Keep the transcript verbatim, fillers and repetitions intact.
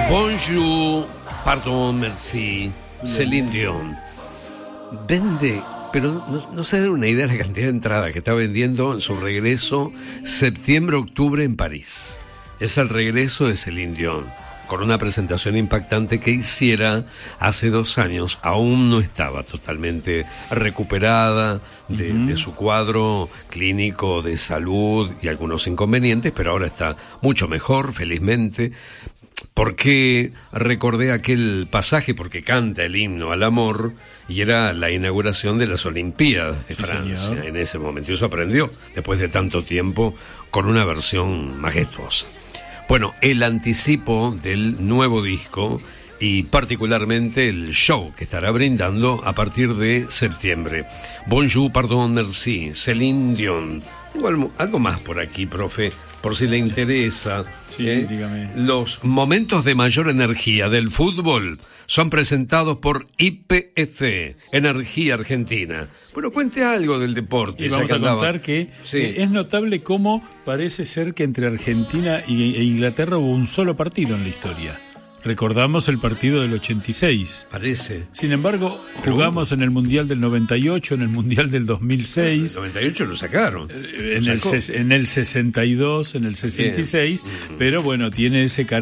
Bonjour, pardon, merci, Céline Dion. Vende, pero no, no se da una idea de la cantidad de entradas que está vendiendo en su regreso septiembre-octubre en París. Es el regreso de Céline Dion, con una presentación impactante que hiciera hace dos años. Aún no estaba totalmente recuperada de, uh-huh. de su cuadro clínico de salud y algunos inconvenientes, pero ahora está mucho mejor, felizmente. Porque recordé aquel pasaje, porque canta el himno al amor, y era la inauguración de las Olimpiadas de sí, Francia, señor. En ese momento. Y eso aprendió, después de tanto tiempo, con una versión majestuosa. Bueno, el anticipo del nuevo disco y particularmente el show que estará brindando a partir de septiembre. Bonjour, pardon, merci, Céline Dion. Tengo algo, algo más por aquí, profe, por si le interesa. Sí, ¿eh? Dígame. Los momentos de mayor energía del fútbol son presentados por I P F, Energía Argentina. Bueno, cuente algo del deporte. Y vamos que a andaba. contar que sí. eh, es notable cómo parece ser que entre Argentina y, e Inglaterra hubo un solo partido en la historia. Recordamos el partido del ochenta y seis. Parece. Sin embargo, jugamos en el Mundial del noventa y ocho, en el Mundial del dos mil seis. En el noventa y ocho lo sacaron. En, lo el, en el sesenta y dos, en el sesenta y seis. Bien. Pero bueno, tiene ese carácter.